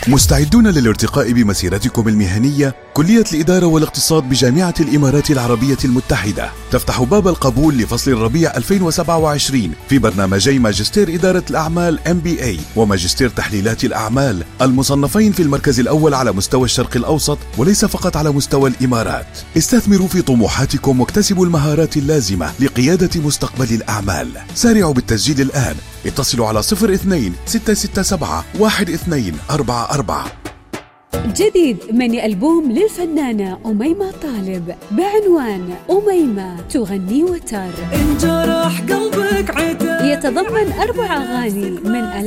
مستعدون للارتقاء بمسيرتكم المهنية؟ كلية الإدارة والاقتصاد بجامعة الإمارات العربية المتحدة تفتح باب القبول لفصل الربيع 2027 في برنامجي ماجستير إدارة الأعمال MBA وماجستير تحليلات الأعمال، المصنفين في المركز الأول على مستوى الشرق الأوسط وليس فقط على مستوى الإمارات. استثمروا في طموحاتكم واكتسبوا المهارات اللازمة لقيادة مستقبل الأعمال. سارعوا بالتسجيل الآن، اتصلوا على 02-667-1244. جديد مني ألبوم للفنانة أميمة طالب بعنوان أميمة تغني وتر. انجرح قلبك عتاب، يتضمن 4 أغاني من